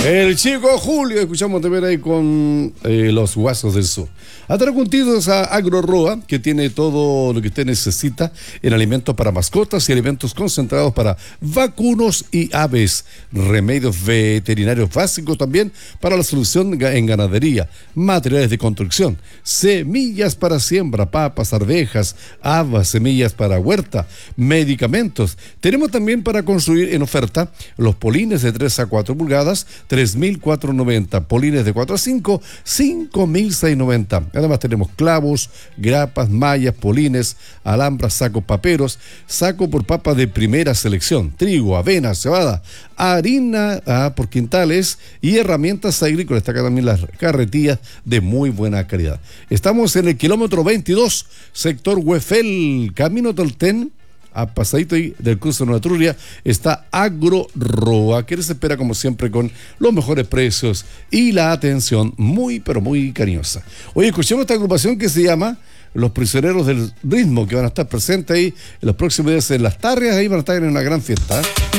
El chico Julio, escuchamos también ahí con los Guasos del Sur. Atraguntidos a Agroroa, que tiene todo lo que usted necesita en alimentos para mascotas y alimentos concentrados para vacunos y aves. Remedios veterinarios básicos también para la solución en ganadería. Materiales de construcción. Semillas para siembra, papas, arvejas, habas, semillas para huerta. Medicamentos. Tenemos también para construir en oferta los polines de 3 a 4 pulgadas, 3.490, polines de 4 a 5, 5.690. Además tenemos clavos, grapas, mallas, polines, alambras, sacos paperos, saco por papa de primera selección, trigo, avena, cebada, harina por quintales y herramientas agrícolas. Está acá también las carretillas de muy buena calidad. Estamos en el kilómetro 22, sector Huefel, camino Tolten. A pasadito ahí del cruce de Nueva Etruria está Agroroa, que les espera como siempre con los mejores precios y la atención muy pero muy cariñosa. Oye, escuchemos esta agrupación que se llama Los Prisioneros del Ritmo, que van a estar presentes ahí en los próximos días en Las Tarrias. Ahí van a estar en una gran fiesta, ¿eh?